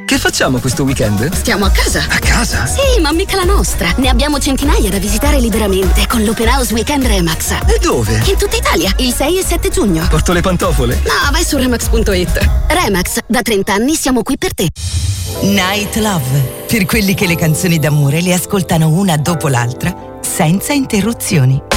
Che facciamo questo weekend? Stiamo a casa. A casa? Sì, ma mica la nostra. Ne abbiamo centinaia da visitare liberamente con l'Open House Weekend Remax. E dove? In tutta Italia, il 6 e 7 giugno. Porto le pantofole? No, vai su Remax.it. Remax, da 30 anni siamo qui per te. Night Love, per quelli che le canzoni d'amore le ascoltano una dopo l'altra, senza interruzioni.